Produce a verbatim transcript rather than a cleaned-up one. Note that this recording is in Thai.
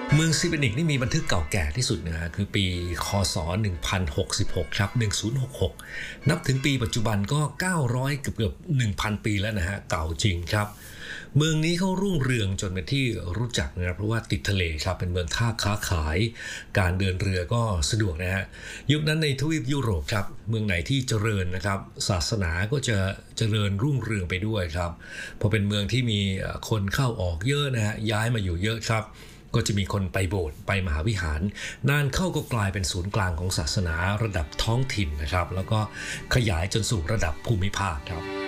เมืองซิเบนิกนี่มีบันทึกเก่าแก่ที่สุดนะฮะคือปีคศหนึ่งพันหกสิบหกครับหนึ่งพันหกสิบหกนับถึงปีปัจจุบันก็เก้าร้อยเกือบเกือบหนึ่งพันปีแล้วนะฮะเก่าจริงครับเมืองนี้เขารุ่งเรืองจนเป็นที่รู้จักนะครับเพราะว่าติดทะเลครับเป็นเมืองท่าค้าขายการเดินเรือก็สะดวกนะฮะยุคนั้นในทวีปยุโรปครับเมืองไหนที่เจริญนะครับศาสนาก็จะเจริญรุ่งเรืองไปด้วยครับพอเป็นเมืองที่มีคนเข้าออกเยอะนะฮะย้ายมาอยู่เยอะครับก็จะมีคนไปโบสถ์ไปมหาวิหารนานเข้าก็กลายเป็นศูนย์กลางของศาสนาระดับท้องถิ่นนะครับแล้วก็ขยายจนสู่ระดับภูมิภาคครับ